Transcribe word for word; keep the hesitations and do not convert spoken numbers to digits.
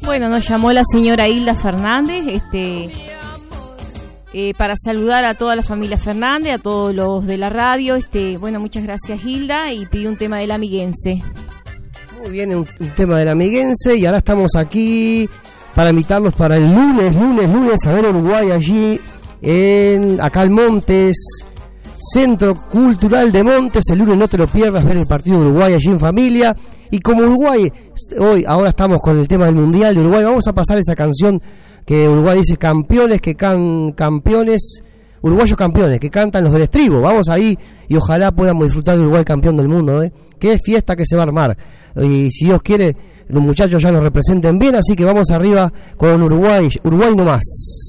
Bueno, nos llamó la señora Hilda Fernández, este, eh, para saludar a toda la familia Fernández, a todos los de la radio. Este, bueno, muchas gracias, Hilda, y pidió un tema del amiguense. Muy bien, un, un tema del amiguense, y ahora estamos aquí para invitarlos para el lunes, lunes, lunes a ver Uruguay allí en acá en Montes, Centro Cultural de Montes. El lunes no te lo pierdas, ver el partido de Uruguay allí en familia. Y como Uruguay, hoy, ahora estamos con el tema del Mundial de Uruguay, vamos a pasar esa canción que Uruguay dice campeones, que can campeones, uruguayos campeones, que cantan los del estribo. Vamos ahí y ojalá podamos disfrutar de Uruguay campeón del mundo, ¿eh? Qué fiesta que se va a armar. Y si Dios quiere, los muchachos ya nos representen bien, así que vamos arriba con Uruguay, Uruguay nomás.